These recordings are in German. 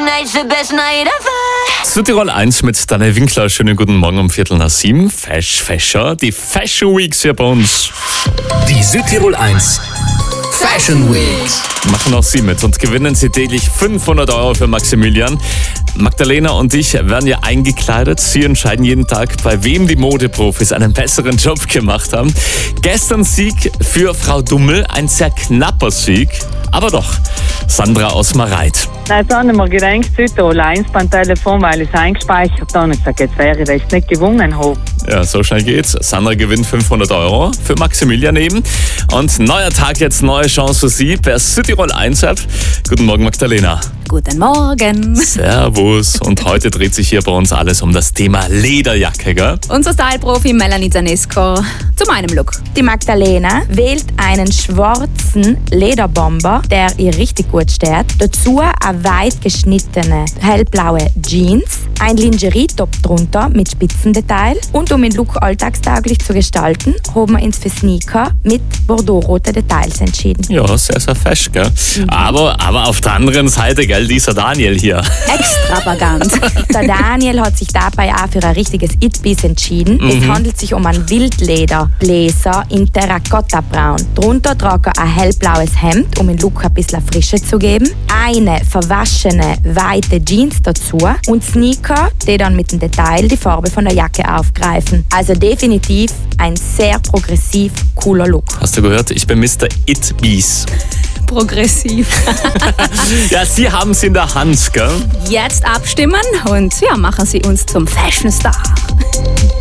tonight's the best night ever. Südtirol 1 mit Daniel Winkler. Schönen guten Morgen um 6:45. Fashion, die Fashion Weeks hier bei uns. Die Südtirol 1 Fashion Weeks. Machen auch Sie mit und gewinnen Sie täglich 500 € für Maximilian. Magdalena und ich werden ja eingekleidet. Sie entscheiden jeden Tag, bei wem die Modeprofis einen besseren Job gemacht haben. Gestern Sieg für Frau Dummel, ein sehr knapper Sieg, aber doch. Sandra aus Mareit. Jetzt habe ich mir gedacht, Südtirol 1 beim Telefon, weil ich es eingespeichert habe. Und gesagt, jetzt wäre ich, weil ich es nicht gewonnen habe. Ja, so schnell geht's. Sandra gewinnt 500 € für Maximilian eben. Und neuer Tag jetzt, neue Chance für Sie per Südtirol 1 App. Guten Morgen, Magdalena. Guten Morgen. Servus. Und heute dreht sich hier bei uns alles um das Thema Lederjacke, gell? Unser Style-Profi Melanie Zanesco zu meinem Look. Die Magdalena wählt einen schwarzen Lederbomber, der ihr richtig gut steht. Dazu eine weit geschnittene hellblaue Jeans, ein Lingerie-Top drunter mit Spitzendetail. Und um den Look alltagstauglich zu gestalten, haben wir uns für Sneaker mit bordeaux-roten Details entschieden. Ja, sehr, sehr fesch, gell? Aber auf der anderen Seite, gell, dieser Daniel hier. Extravagant. Der Daniel hat sich dabei auch für ein richtiges It-Piece entschieden. Es handelt sich um einen Wildlederbläser in Terracotta-Braun. Drunter trage er ein hellblaues Hemd, um den Look ein bisschen Frische zu geben. Eine verwaschene, weite Jeans dazu und Sneaker, die dann mit dem Detail die Farbe von der Jacke aufgreifen. Also definitiv ein sehr progressiv, cooler Look. Hast du gehört? Ich bin Mr. It-Bees. Progressiv. Ja, Sie haben es in der Hand, gell? Jetzt abstimmen und ja, machen Sie uns zum Fashion Star.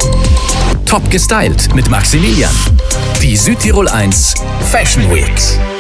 Top gestylt mit Maximilian. Die Südtirol 1 Fashion Weeks.